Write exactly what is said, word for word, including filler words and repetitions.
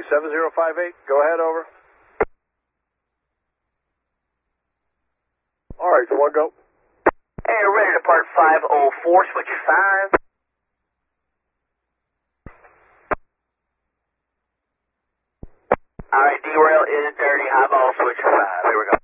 seven zero five eight. Go ahead, over. All right, one go. Hey, ready to depart five oh four, switch five. All right, derail is dirty, high ball, switch five. Here we go.